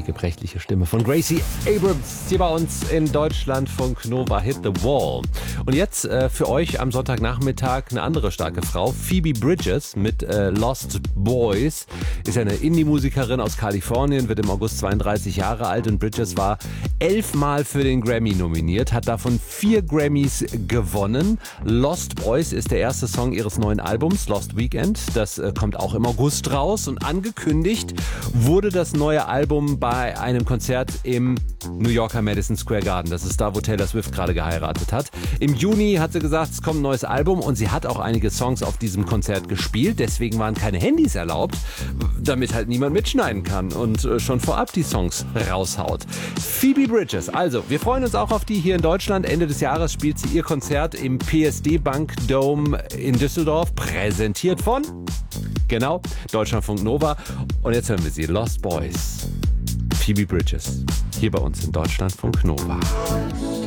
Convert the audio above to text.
gebrechliche Stimme von Gracie Abrams hier bei uns in Deutschlandfunk Nova Hit the Wall. Und jetzt für euch am Sonntagnachmittag eine andere starke Frau, Phoebe Bridgers mit Lost Boys. Ist ja eine Indie-Musikerin aus Kalifornien, wird im August 32 Jahre alt und Bridgers war 11 Mal für den Grammy nominiert, hat davon 4 Grammys gewonnen. Lost Boys ist der erste Song ihres neuen Albums, Lost Weekend. Das kommt auch im August raus und angekündigt wurde das neue Album bei einem Konzert im New Yorker Madison Square Garden. Das ist da, wo Taylor Swift gerade geheiratet hat. Im Juni hat sie gesagt, es kommt ein neues Album und sie hat auch einige Songs auf diesem Konzert gespielt. Deswegen waren keine Handys erlaubt, damit halt niemand mitschneiden kann und schon vorab die Songs raushaut. Phoebe Bridgers, also wir freuen uns auch auf die hier in Deutschland. Ende des Jahres spielt sie ihr Konzert im PSD Bank Dome in Düsseldorf, präsentiert von, genau, Deutschlandfunk Nova. Und jetzt hören wir sie, Lost Boys. Phoebe Bridgers, hier bei uns in Deutschlandfunk Nova.